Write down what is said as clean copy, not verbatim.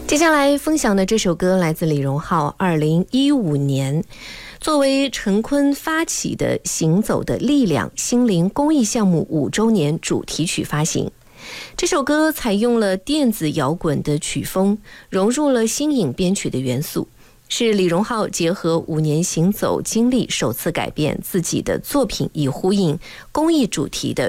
接下来分享的这首歌来自李荣浩，2015年作为陈坤发起的行走的力量心灵公益项目5周年主题曲发行。这首歌采用了电子摇滚的曲风，融入了新颖编曲的元素，是李荣浩结合5年行走经历首次改变自己的作品，以呼应公益主题的